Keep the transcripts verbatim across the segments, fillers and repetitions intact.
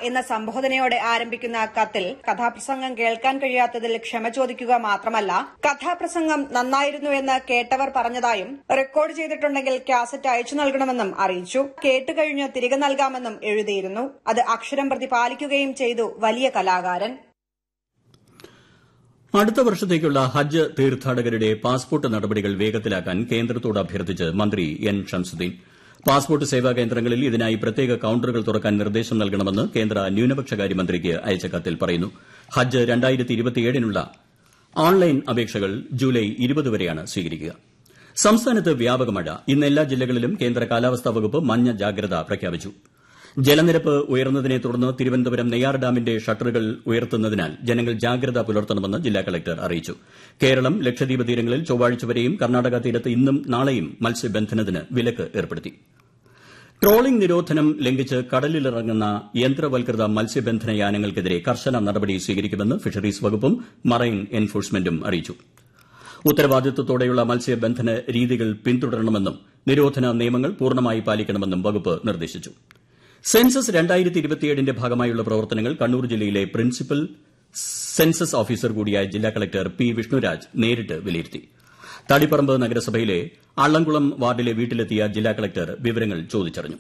എന്ന സംബോധനയോടെ ആരംഭിക്കുന്ന കത്തിൽ കഥാപ്രസംഗം കേൾക്കാൻ കഴിയാത്തതിൽ ക്ഷമ ചോദിക്കുക മാത്രമല്ല കഥാപ്രസംഗം നന്നായിരുന്നുവെന്ന് കേട്ടവർ പറഞ്ഞതായും റെക്കോർഡ് ചെയ്തിട്ടുണ്ടെങ്കിൽ കാസറ്റ് അയച്ചു നൽകണമെന്നും അറിയിച്ചു. കേട്ടുകഴിഞ്ഞ് തിരികെ നൽകാമെന്നും എഴുതിയിരുന്നു. അത് അക്ഷരം പ്രതി പാലിക്കുകയും ചെയ്തു വലിയ കലാകാരൻ. അടുത്ത വർഷത്തേക്കുള്ള ഹജ്ജ് തീർത്ഥാടകരുടെ പാസ്പോർട്ട് നടപടികൾ വേഗത്തിലാക്കാൻ കേന്ദ്രത്തോട് അഭ്യർത്ഥിച്ച് മന്ത്രി എൻ ഷംസുദ്ദീൻ. പാസ്പോർട്ട് സേവാ കേന്ദ്രങ്ങളിൽ ഇതിനായി പ്രത്യേക കൌണ്ടറുകൾ തുറക്കാൻ നിർദ്ദേശം നൽകണമെന്ന് കേന്ദ്ര ന്യൂനപക്ഷകാര്യ മന്ത്രിക്ക് അയച്ച കത്തിൽ പറയുന്നു. ഹജ്ജ് രണ്ടായിരത്തി ഇരുപത്തിയേഴിനുള്ള ഓൺലൈൻ അപേക്ഷകൾ ജൂലൈ ഇരുപത് വരെയാണ് സ്വീകരിക്കുക. സംസ്ഥാനത്ത് വ്യാപക മഴ. ഇന്ന് എല്ലാ ജില്ലകളിലും കേന്ദ്ര കാലാവസ്ഥാ വകുപ്പ് മഞ്ഞ ജാഗ്രത പ്രഖ്യാപിച്ചു. ജലനിരപ്പ് ഉയർന്നതിനെ തുടർന്ന് തിരുവനന്തപുരം നെയ്യാർ ഡാമിന്റെ ഷട്ടറുകൾ ഉയർത്തുന്നതിനാൽ ജനങ്ങൾ ജാഗ്രത പുലർത്തണമെന്ന് ജില്ലാ കളക്ടർ അറിയിച്ചു. കേരളം ലക്ഷദ്വീപ് തീരങ്ങളിൽ ചൊവ്വാഴ്ച വരെയും കർണാടക തീരത്ത് ഇന്നും നാളെയും മത്സ്യബന്ധനത്തിന് വിലക്ക് ഏർപ്പെടുത്തി. ട്രോളിംഗ് നിരോധനം ലംഘിച്ച് കടലിലിറങ്ങുന്ന യന്ത്രവൽകൃത മത്സ്യബന്ധന യാനങ്ങൾക്കെതിരെ കർശന നടപടി സ്വീകരിക്കുമെന്ന് ഫിഷറീസ് വകുപ്പും മറൈൻ എൻഫോഴ്സ്മെന്റും അറിയിച്ചു. ഉത്തരവാദിത്വത്തോടെയുള്ള മത്സ്യബന്ധന രീതികൾ പിന്തുടരണമെന്നും നിരോധന നിയമങ്ങൾ പൂർണ്ണമായി പാലിക്കണമെന്നും വകുപ്പ് നിർദ്ദേശിച്ചു. സെൻസസ് രണ്ടായിരത്തി ഇരുപത്തിയേഴിന്റെ ഭാഗമായുള്ള പ്രവർത്തനങ്ങൾ കണ്ണൂർ ജില്ലയിലെ പ്രിൻസിപ്പൽ സെൻസസ് ഓഫീസർ കൂടിയായ ജില്ലാ കളക്ടർ പി വിഷ്ണുരാജ് നേരിട്ട് വിലയിരുത്തി. തളിപ്പറമ്പ് നഗരസഭയിലെ അള്ളംകുളം വാർഡിലെ വീട്ടിലെത്തിയ ജില്ലാ കളക്ടർ വിവരങ്ങൾ ചോദിച്ചറിഞ്ഞു.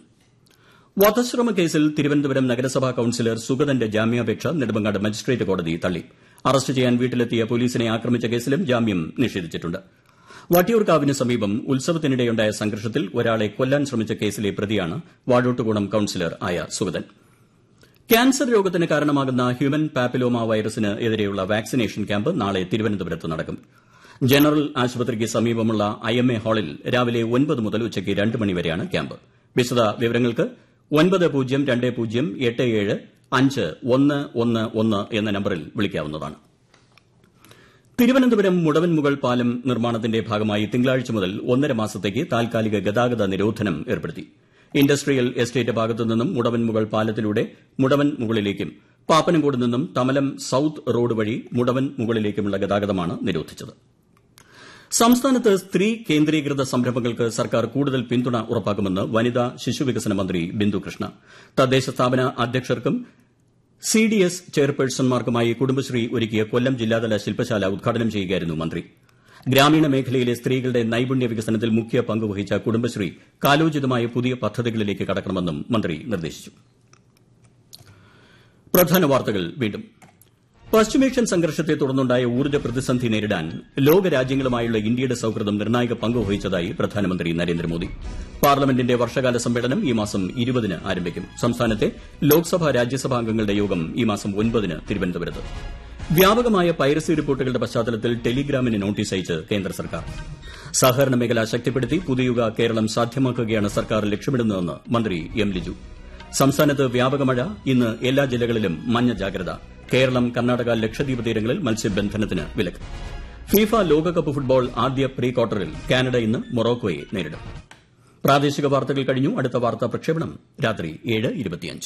വധശ്രമ കേസിൽ തിരുവനന്തപുരം നഗരസഭാ കൌൺസിലർ സുഗതന്റെ ജാമ്യാപേക്ഷ നെടുമങ്ങാട് മജിസ്ട്രേറ്റ് കോടതി തള്ളി. അറസ്റ്റ് ചെയ്യാൻ വീട്ടിലെത്തിയ പോലീസിനെ ആക്രമിച്ച കേസിലും ജാമ്യം നിഷേധിച്ചിട്ടുണ്ട്. വട്ടിയൂർക്കാവിന് സമീപം ഉത്സവത്തിനിടെയുണ്ടായ സംഘർഷത്തിൽ ഒരാളെ കൊല്ലാൻ ശ്രമിച്ച കേസിലെ പ്രതിയാണ് വാഴോട്ടുകോണം കൌൺസിലർ ആയ സുഗതൻ. ക്യാൻസർ രോഗത്തിന് കാരണമാകുന്ന ഹ്യൂമൻ പാപ്പിലോമ വൈറസിന് എതിരെയുള്ള വാക്സിനേഷൻ ക്യാമ്പ് നാളെ തിരുവനന്തപുരത്ത് നടക്കും. ജനറൽ ആശുപത്രിക്ക് സമീപമുള്ള ഐ എം എ ഹാളിൽ രാവിലെ ഒൻപത് മുതൽ ഉച്ചയ്ക്ക് രണ്ട് മണിവരെയാണ് ക്യാമ്പ്. വിശദ വിവരങ്ങൾക്ക് ഒൻപത് പൂജ്യം രണ്ട് പൂജ്യം എട്ട് ഏഴ് അഞ്ച് ഒന്ന് ഒന്ന് ഒന്ന് എന്ന നമ്പറിൽ വിളിക്കാവുന്നതാണ്. തിരുവനന്തപുരം മുടവൻമുകൾ പാലം നിർമ്മാണത്തിന്റെ ഭാഗമായി തിങ്കളാഴ്ച മുതൽ ഒന്നര മാസത്തേക്ക് താൽക്കാലിക ഗതാഗത നിരോധനം ഏർപ്പെടുത്തി. ഇൻഡസ്ട്രിയൽ എസ്റ്റേറ്റ് ഭാഗത്തുനിന്നും മുടവൻമുകൾ പാലത്തിലൂടെ മുടവൻ മുകളിലേക്കും പാപ്പനംകോട് നിന്നും തമലം സൌത്ത് റോഡ് വഴി മുടവൻ മുകളിലേക്കുമുള്ള ഗതാഗതമാണ് നിരോധിച്ചത്. സംസ്ഥാനത്ത് സ്ത്രീ കേന്ദ്രീകൃത സംരംഭങ്ങൾക്ക് സർക്കാർ കൂടുതൽ പിന്തുണ ഉറപ്പാക്കുമെന്ന് വനിതാ ശിശുവികസന മന്ത്രി ബിന്ദു കൃഷ്ണ. തദ്ദേശ സ്ഥാപന അധ്യക്ഷർക്കും സി ഡി എസ് ചെയർപേഴ്സൺമാർക്കുമായി കുടുംബശ്രീ ഒരുക്കിയ കൊല്ലം ജില്ലാതല ശില്പശാല ഉദ്ഘാടനം ചെയ്യുകയായിരുന്നു മന്ത്രി. ഗ്രാമീണ മേഖലയിലെ സ്ത്രീകളുടെ നൈപുണ്യ വികസനത്തിൽ മുഖ്യ പങ്കുവഹിച്ച കുടുംബശ്രീ കാലോചിതമായ പുതിയ പദ്ധതികളിലേക്ക് കടക്കണമെന്നും മന്ത്രി നിർദ്ദേശിച്ചു. പ്രധാന വാർത്തകൾ വീണ്ടും. പശ്ചിമേഷ്യൻ സംഘർഷത്തെ തുടർന്നുണ്ടായ ഊർജ്ജ പ്രതിസന്ധി നേരിടാൻ ലോകരാജ്യങ്ങളുമായുള്ള ഇന്ത്യയുടെ സൌഹൃദം നിർണായക പങ്കുവഹിച്ചതായി പ്രധാനമന്ത്രി നരേന്ദ്രമോദി. പാർലമെന്റിന്റെ വർഷകാല സമ്മേളനം ഈ മാസം ഇരുപതിന് ആരംഭിക്കും. സംസ്ഥാനത്തെ ലോക്സഭാ രാജ്യസഭാ അംഗങ്ങളുടെ യോഗം ഈ മാസം ഒൻപതിന് തിരുവനന്തപുരത്ത്. വ്യാപകമായ പൈറസി റിപ്പോർട്ടുകളുടെ പശ്ചാത്തലത്തിൽ ടെലിഗ്രാമിന് നോട്ടീസ് അയച്ച് കേന്ദ്ര സർക്കാർ. സഹകരണ മേഖല ശക്തിപ്പെടുത്തി പുതുയുഗ കേരളം സാധ്യമാക്കുകയാണ് സർക്കാർ ലക്ഷ്യമിടുന്നതെന്ന് മന്ത്രി എം ലിജു. സംസ്ഥാനത്ത് വ്യാപക മഴ. ഇന്ന് എല്ലാ ജില്ലകളിലും മഞ്ഞ ജാഗ്രത. കേരളം കർണാടക ലക്ഷദ്വീപ് തീരങ്ങളിൽ മത്സ്യബന്ധനത്തിന് വിലക്ക്. ഫിഫ ലോകകപ്പ് ഫുട്ബോൾ ആദ്യ പ്രീ ക്വാർട്ടറിൽ കാനഡ ഇന്ന് മൊറോക്കോയെ നേരിടും. പ്രാദേശിക വാർത്തകൾ കഴിഞ്ഞു. അടുത്ത വാർത്താ പ്രക്ഷേപണം രാത്രി ഏഴ് ഇരുപത്തിയഞ്ച്.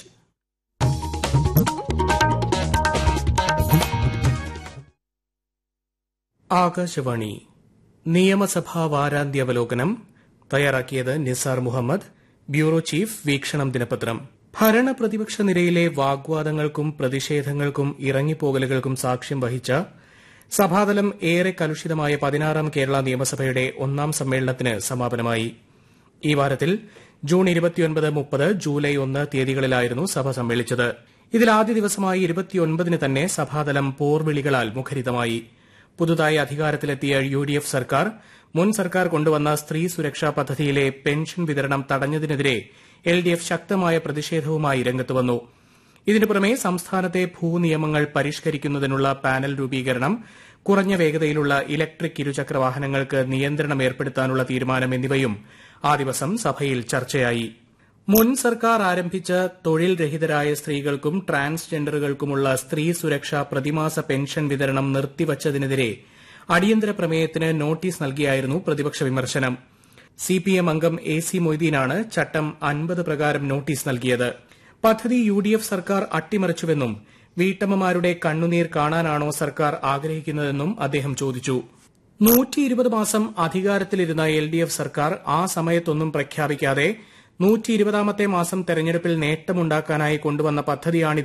ആകാശവാണി നിയമസഭാ വാരാന്ത്യാവലോകനം തയ്യാറാക്കിയത് നിസാർ മുഹമ്മദ്. Bureau chief. വീക്ഷണം ദിനപത്രം. ഭരണ പ്രതിപക്ഷ നിരയിലെ വാഗ്വാദങ്ങൾക്കും പ്രതിഷേധങ്ങൾക്കും ഇറങ്ങിപ്പോകലുകൾക്കും സാക്ഷ്യം വഹിച്ച സഭാതലം ഏറെ കലുഷിതമായ പതിനാറാം കേരള നിയമസഭയുടെ ഒന്നാം സമ്മേളനത്തിന് സമാപനമായി. ഈ വാരത്തിൽ ജൂൺ ഇരുപത്തിയൊൻപത് മുപ്പത് ജൂലൈ ഒന്ന് തീയതികളിലായിരുന്നു സഭ സമ്മേളിച്ചത്. ഇതിൽ ആദ്യ ദിവസമായി ഇരുപത്തിയൊൻപതിന് തന്നെ സഭാതലം പോർവിളികളാൽ മുഖരിതമായി. പുതുതായി അധികാരത്തിലെത്തിയ യു ഡി എഫ് സർക്കാർ മുൻ സർക്കാർ കൊണ്ടുവന്ന സ്ത്രീ സുരക്ഷാ പദ്ധതിയിലെ പെൻഷൻ വിതരണം തടഞ്ഞതിനെതിരെ എൽ ഡി എഫ് ശക്തമായ പ്രതിഷേധവുമായി രംഗത്തുവന്നു. ഇതിനു പുറമെ സംസ്ഥാനത്തെ ഭൂനിയമങ്ങൾ പരിഷ്കരിക്കുന്നതിനുള്ള പാനൽ രൂപീകരണം, കുറഞ്ഞ വേഗതയിലുള്ള ഇലക്ട്രിക് ഇരുചക്ര വാഹനങ്ങൾക്ക് നിയന്ത്രണം ഏർപ്പെടുത്താനുള്ള തീരുമാനം എന്നിവയും ആ ദിവസം സഭയിൽ ചർച്ചയായി. മുൻ സർക്കാർ ആരംഭിച്ച തൊഴിൽ രഹിതരായ സ്ത്രീകൾക്കും ട്രാൻസ്ജെൻഡറുകൾക്കുമുള്ള സ്ത്രീ സുരക്ഷാ പ്രതിമാസ പെൻഷൻ വിതരണം നിർത്തിവച്ചതിനെതിരെ അടിയന്തര പ്രമേയത്തിന് നോട്ടീസ് നൽകിയായിരുന്നു പ്രതിപക്ഷ വിമർശനം. സിപിഎം അംഗം എ സി മൊയ്തീനാണ് ചട്ടം അൻപത് പ്രകാരം നോട്ടീസ് നൽകിയത്. പദ്ധതി യു ഡി എഫ് സർക്കാർ അട്ടിമറിച്ചുവെന്നും വീട്ടമ്മമാരുടെ കണ്ണുനീർ കാണാനാണോ സർക്കാർ ആഗ്രഹിക്കുന്നതെന്നും അദ്ദേഹം ചോദിച്ചു. നൂറ്റി ഇരുപത് മാസം അധികാരത്തിലിരുന്ന എൽ ഡി എഫ് സർക്കാർ ആ സമയത്തൊന്നും പ്രഖ്യാപിക്കാതെ നൂറ്റി ഇരുപതാമത്തെ മാസം തെരഞ്ഞെടുപ്പിൽ നേട്ടമുണ്ടാക്കാനായി കൊണ്ടുവന്ന പദ്ധതിയാണിത്